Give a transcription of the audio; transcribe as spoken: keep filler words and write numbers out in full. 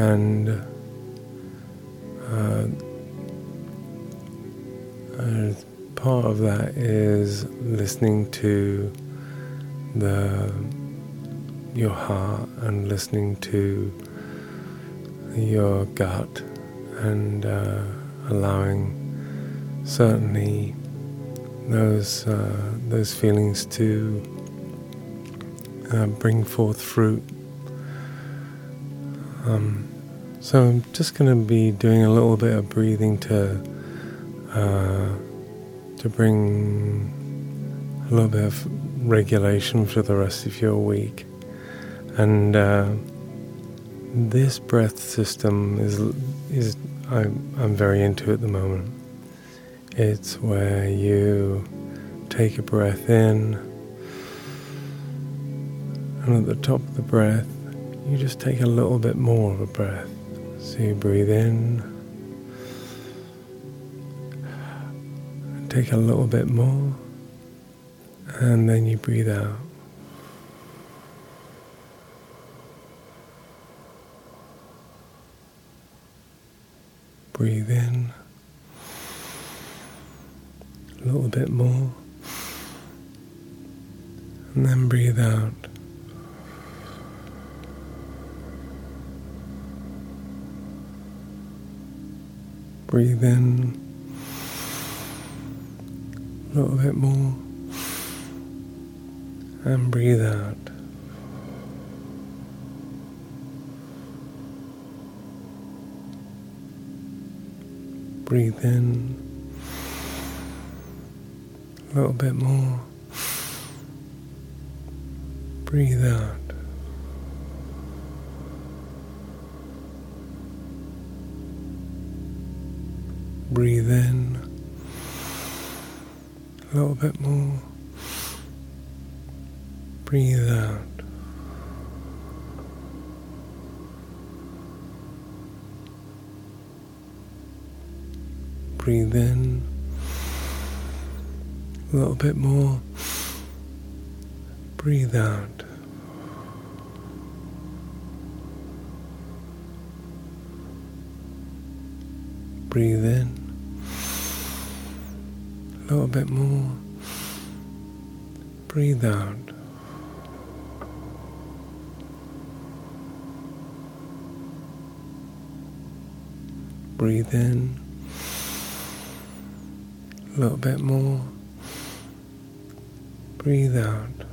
And uh, uh, part of that is listening to the your heart and listening to your gut, and uh, allowing certainly those uh, those feelings to uh, bring forth fruit. Um, so I'm just going to be doing a little bit of breathing to uh, to bring a little bit of regulation for the rest of your week. And uh, this breath system is is I'm, I'm very into at the moment. It's where you take a breath in, and at the top of the breath, you just take a little bit more of a breath. So you breathe in, and take a little bit more, and then you breathe out. Breathe in, a little bit more, and then breathe out. Breathe in, a little bit more, and breathe out. Breathe in, a little bit more, breathe out. Breathe in, a little bit more, breathe out. Breathe in, a little bit more, breathe out. Breathe in, a little bit more, breathe out. Breathe in, a little bit more, breathe out.